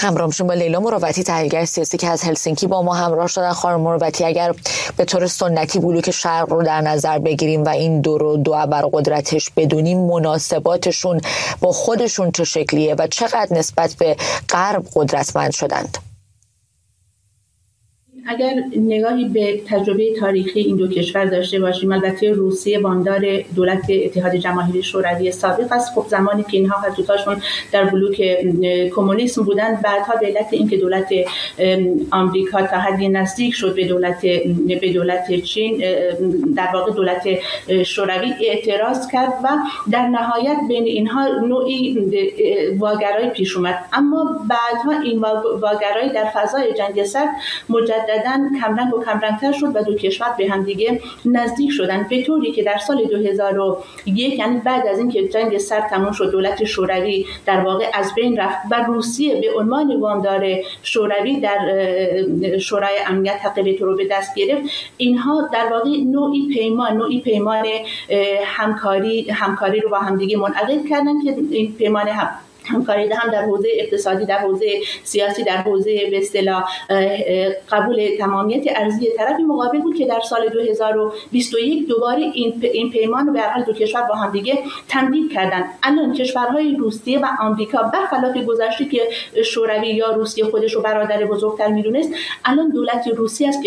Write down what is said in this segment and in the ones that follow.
همراهمشون با لیلا مروتی، تحلیلگر سیاسی که از هلسینکی با ما همراه شدن. خانم مروتی، اگر به طور سنتی بلوک شرق رو در نظر بگیریم و این دو ابرقدرتش بدونیم، مناسباتشون با خودشون چه شکلیه و چقدر نسبت به غرب قدرتمند شدند؟ اگر نگاهی به تجربه تاریخی این دو کشور داشته باشیم، البته روسیه وامدار دولت اتحاد جماهیر شوروی سابق است. خب زمانی که اینها هر دوتاشون در بلوک کمونیسم بودن، بعدها به علت اینکه دولت آمریکا تا حدی نزدیک شد به دولت چین، در واقع دولت شوروی اعتراض کرد و در نهایت بین اینها نوعی واگرایی پیش اومد. اما بعدها این واگرایی در فضای جنگ سرد مجدداً کمرنگ و کمرنگتر شد و دو کشور به هم دیگه نزدیک شدن، به طوری که در سال 2001، یعنی بعد از اینکه جنگ سرد تموم شد، دولت شوروی در واقع از بین رفت و روسیه به عنوان وامدار شوروی در شورای امنیت حق وتو رو به دست گرفت. اینها در واقع نوعی پیمان همکاری رو با هم دیگه منعقد کردن که این پیمان همکاری هم در حوزه اقتصادی، در حوزه سیاسی، در حوزه به اصطلاح قبول تمامیت ارضی طرف مقابل بود که در سال 2021 دوباره این پیمان رو به هر حال دو کشور با هم دیگه تمدید کردن. الان کشورهای روسیه و آمریکا برخلاف گذشته که شوروی یا روسیه خودش رو برادر بزرگتر میدونست، الان دولت روسیه است که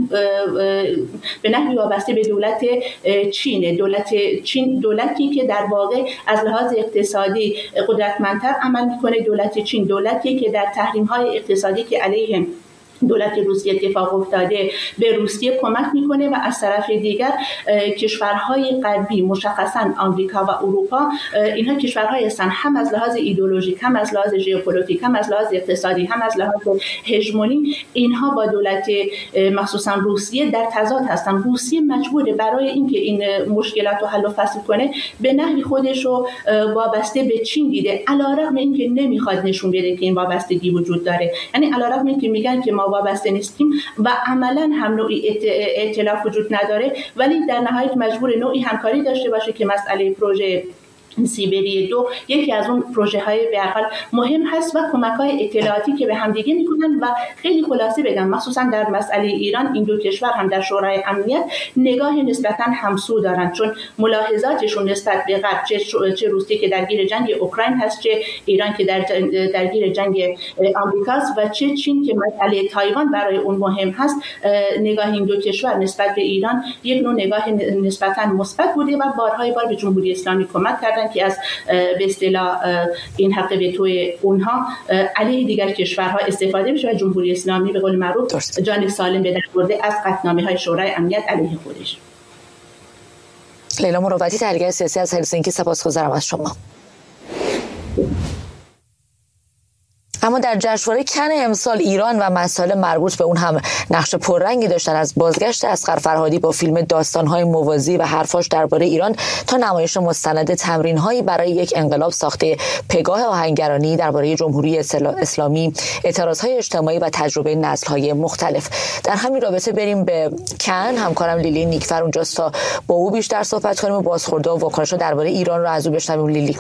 به نحوی وابسته به دولت چینه. دولتی که در واقع از لحاظ اقتصادی قدرتمند عمل میکنه. دولت چین دولتی که در تحریم‌های اقتصادی که علیه دولت روسیه اتفاق افتاده به روسیه کمک میکنه و از طرف دیگر کشورهای غربی، مشخصا آمریکا و اروپا، اینها کشورهایی هستند هم از لحاظ ایدئولوژیک، هم از لحاظ ژئوپلیتیک، هم از لحاظ اقتصادی، هم از لحاظ هژمونی، اینها با دولت مخصوصا روسیه در تضاد هستند. روسیه مجبوره برای اینکه این مشکلات رو حل و فصل کنه به نحوی خودش رو وابسته به چین دیده، علیرغم اینکه نمیخواد نشون بده که این وابستگی وجود داره. یعنی علیرغم اینکه میگن که ما وابسته نیستیم و عملاً هم نوعی ائتلاف وجود نداره، ولی در نهایت مجبور نوعی همکاری داشته باشه که مسئله پروژه سیبری 2 یکی از اون پروژه های به هر حال مهم هست و کمک های اطلاعاتی که به هم دیگه میکنن. و خیلی خلاصه بگم، مخصوصا در مسئله ایران، این دو کشور هم در شورای امنیت نگاه نسبتا همسو دارن، چون ملاحظاتشون نسبت به غرب، چه روسیه که درگیر جنگ اوکراین هست، چه ایران که درگیر جنگ آمریکاست و چه چین که مسئله تایوان برای اون مهم هست، نگاه این دو کشور نسبت به ایران یک نوع نگاه نسبتا مثبت بوده و بارهای بار به جمهوری اسلامی کمک کردن که از به اصطلاح این حق وتو اونها علیه دیگر کشورها استفاده بشه و جمهوری اسلامی به قول معروف جان سالم به در برده از قطعنامه‌های شورای امنیت علیه خودش. لیلا مروتی، تحلیلگر سیاسی از هلسینکی، سپاسگزارم از شما. اما در جشنواره کن امسال ایران و مسائل مربوط به اون هم نقش پررنگی داشتن، از بازگشت اصغر فرهادی با فیلم داستان‌های موازی و حرفاش درباره ایران تا نمایش مستند تمرین‌هایی برای یک انقلاب ساخته پگاه آهنگرانی درباره جمهوری اسلامی، اعتراض‌های اجتماعی و تجربه نسل‌های مختلف. در همین رابطه بریم به کن. همکارم لیلی نیکفر اونجاست تا با او بیشتر صحبت کنیم و بازخورده و واکنش‌ها درباره ایران رو از او بشنویم. لیلی.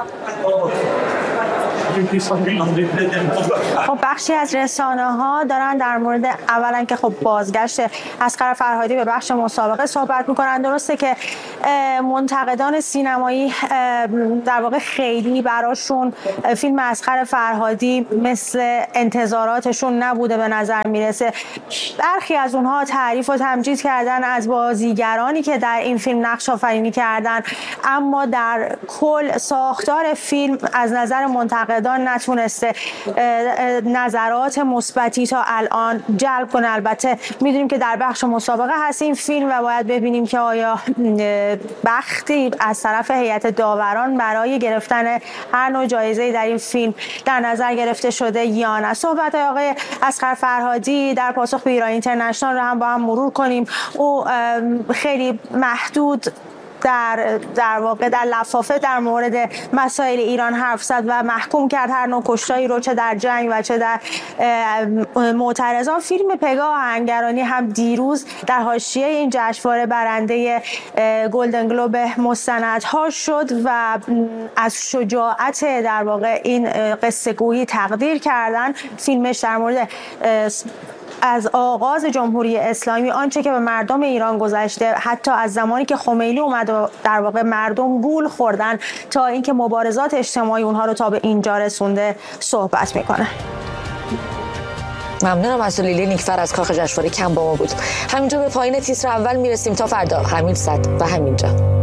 خب بخشی از رسانه‌ها دارن در مورد اولا که خب بازگشت اصغر فرهادی به بخش مسابقه صحبت میکنن. درسته که منتقدان سینمایی در واقع خیلی براشون فیلم اصغر فرهادی مثل انتظاراتشون نبوده به نظر میرسه. برخی از اونها تعریف و تمجید کردن از بازیگرانی که در این فیلم نقش آفرینی کردن، اما در کل ساختار فیلم از نظر منتقدان نتونسته نظرات مثبتی تا الان جلب کنه. البته میدونیم که در بخش مسابقه هست این فیلم و باید ببینیم که آیا بختی از طرف هیئت داوران برای گرفتن هر نوع جایزه‌ای در این فیلم در نظر گرفته شده یا نه. صحبت آقای اصغر فرهادی در پاسخ به ایران اینترنشنال رو هم با هم مرور کنیم. او خیلی محدود در واقع در لفافه در مورد مسائل ایران حرف زد و محکوم کرد هر نوع کشتاری رو، چه در جنگ و چه در معترضان. فیلم پگاه آهنگرانی هم دیروز در حاشیه این جشنواره برنده گلدن گلوب مستندها شد و از شجاعت در واقع این قصه گویی تقدیر کردن. فیلمش در مورد از آغاز جمهوری اسلامی، آنچه که به مردم ایران گذشته، حتی از زمانی که خمینی اومد و در واقع مردم گول خوردن تا اینکه مبارزات اجتماعی اونها رو تا به اینجا رسونده صحبت میکنه. ممنونم از لیلی نیکفر از کاخ جشنواره کم با ما بود. همینجا به پایین تیتر اول میرسیم. تا فردا همین ساعت و همینجا.